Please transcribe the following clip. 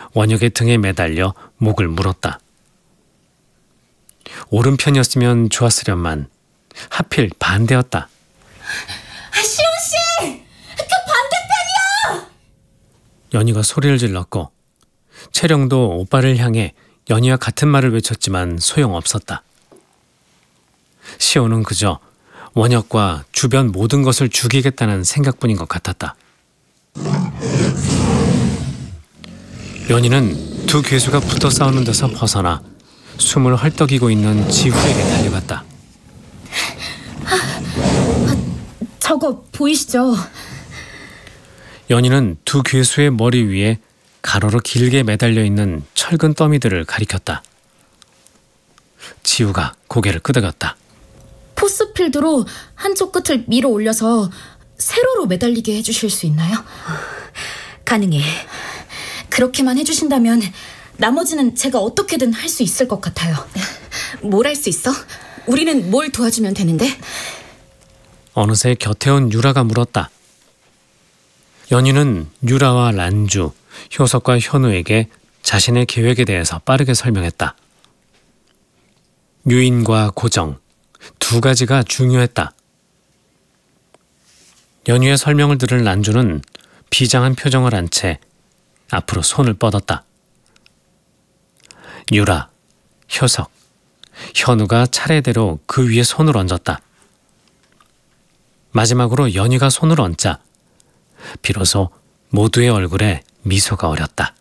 원혁의 등에 매달려 목을 물었다. 오른편이었으면 좋았으련만 하필 반대였다. 시온씨! 그 반대편이야! 연희가 소리를 질렀고 채령도 오빠를 향해 연희와 같은 말을 외쳤지만 소용없었다. 시온은 그저 원혁과 주변 모든 것을 죽이겠다는 생각뿐인 것 같았다. 연희는 두 괴수가 붙어 싸우는 데서 벗어나 숨을 헐떡이고 있는 지훈에게 달려갔다. 저거 보이시죠? 연희는 두 괴수의 머리 위에 가로로 길게 매달려 있는 철근 더미들을 가리켰다. 지우가 고개를 끄덕였다. 포스필드로 한쪽 끝을 밀어 올려서 세로로 매달리게 해주실 수 있나요? 가능해. 그렇게만 해주신다면 나머지는 제가 어떻게든 할 수 있을 것 같아요. 뭘 할 수 있어? 우리는 뭘 도와주면 되는데? 어느새 곁에 온 유라가 물었다. 연희는 유라와 란주, 효석과 현우에게 자신의 계획에 대해서 빠르게 설명했다. 유인과 고정, 두 가지가 중요했다. 연희의 설명을 들은 란주는 비장한 표정을 한 채 앞으로 손을 뻗었다. 유라, 효석, 현우가 차례대로 그 위에 손을 얹었다. 마지막으로 연희가 손을 얹자 비로소 모두의 얼굴에 미소가 어렸다.